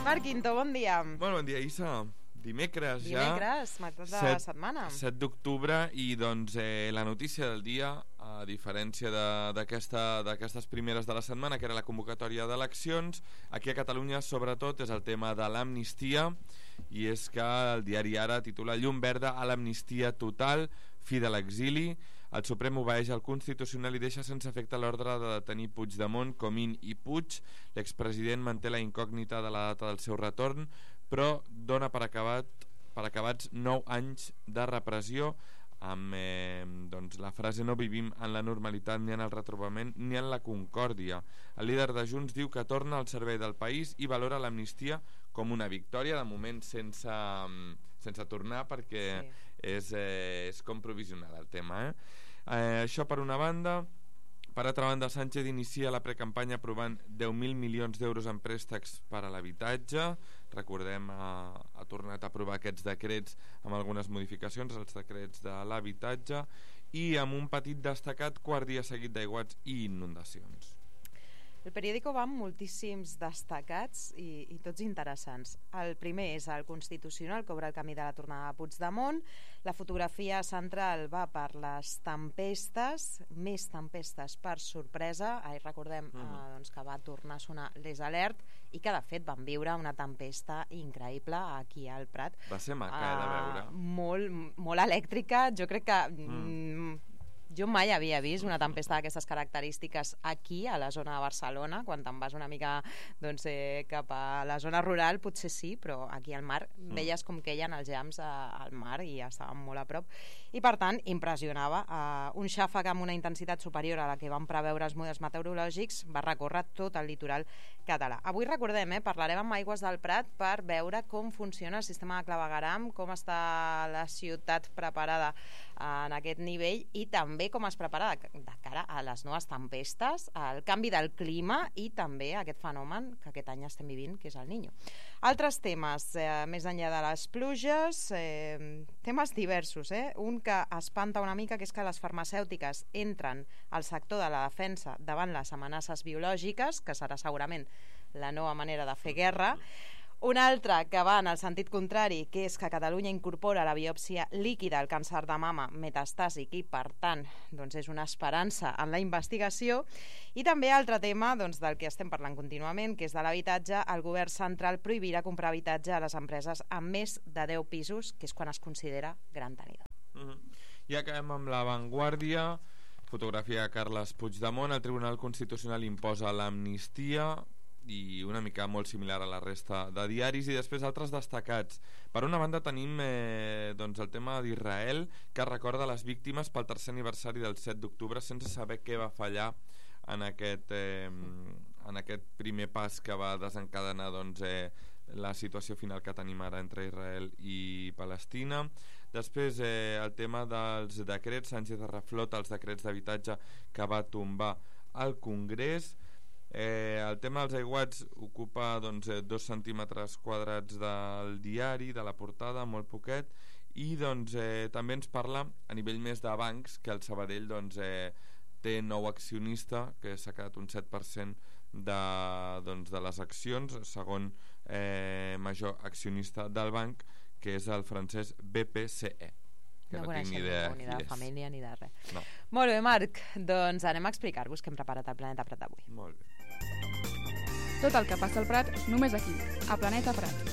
Marc Quinto, bon dia. Bon dia, Issa. Dimecres, meitat de la setmana. 7 d'octubre i doncs la notícia del dia, a diferència d'aquestes primeres de la setmana, que era la convocatòria d'eleccions, aquí a Catalunya sobretot és el tema de l'amnistia, i és que el diari Ara titula Llum verda a l'amnistia total, fi de l'exili. El Suprem obeeix al Constitucional i deixa sense efecte l'ordre de detenir Puigdemont, Comín i Puig. L'expresident manté la incògnita de la data del seu retorn, però dona per acabats 9 anys de repressió, amb doncs la frase "no vivim en la normalitat ni en el retrobament ni en la concòrdia". El líder de Junts diu que torna al servei del país i valora l'amnistia com una victòria, de moment sense tornar, perquè sí, és com provisional el tema. Això per una banda. Per altra banda, Sánchez inicia la precampanya aprovant 10.000 milions d'euros en préstecs per a l'habitatge. Recordem, ha tornat a aprovar aquests decrets amb algunes modificacions, els decrets de l'habitatge, i amb un petit destacat: quart dia seguit d'aiguats i inundacions. El periòdico va amb moltíssims destacats i tots interessants. El primer és el Constitucional, que obre el camí de la tornada de Puigdemont. La fotografia central va per les tempestes, més tempestes per sorpresa. Recordem doncs, que va tornar a sonar l'Es Alert i que de fet van viure una tempesta increïble aquí al Prat. Va ser maca de veure. Molt elèctrica. Jo crec que jo mai havia vist una tempesta d'aquestes característiques aquí, a la zona de Barcelona. Quan te'n vas una mica cap a la zona rural potser sí, però aquí al mar veies com queien els llamps al mar i estàvem molt a prop. I per tant impressionava. Un xàfec amb una intensitat superior a la que van preveure els models meteorològics va recórrer tot el litoral català. Avui recordem, parlarem amb Aigües del Prat per veure com funciona el sistema de clavegueram, com està la ciutat preparada en aquest nivell i també com es prepara de cara a les noves tempestes, al canvi del clima i també a aquest fenomen que aquest any estem vivint, que és el Niño. Altres temes, més enllà de les pluges, temes diversos. Un que espanta una mica, que és que les farmacèutiques entren al sector de la defensa davant les amenaces biològiques, que serà segurament la nova manera de fer guerra. Un altre que va en el sentit contrari, que és que Catalunya incorpora la biòpsia líquida al càncer de mama metastàsic i, per tant, doncs és una esperança en la investigació. I també altre tema del que estem parlant contínuament, que és de l'habitatge. El govern central prohibirà comprar habitatge a les empreses amb més de 10 pisos, que és quan es considera gran tenidor. I acabem amb La Vanguardia. Fotografia de Carles Puigdemont. El Tribunal Constitucional imposa l'amnistia, i una mica molt similar a la resta de diaris. I després altres destacats. Per una banda tenim doncs el tema d'Israel, que recorda les víctimes pel tercer aniversari del 7 d'octubre sense saber què va fallar en aquest primer pas que va desencadenar la situació final que tenim ara entre Israel i Palestina. Després el tema dels decrets. Sánchez reflota els decrets d'habitatge que va tombar al Congrés. El tema dels aiguats ocupa 2 centímetres quadrats del diari, de la portada, molt poquet. I també ens parla a nivell més de bancs, que el Sabadell té nou accionista, que s'ha quedat un 7% de les accions, segon major accionista del banc, que és el francès BPCE. No coneixem ningú, ni de família ni de res. No. Molt bé, Marc, doncs anem a explicar-vos què hem preparat al Planeta Prat d'avui. Molt bé. Tot el que passa al Prat, només aquí, a Planeta Prat.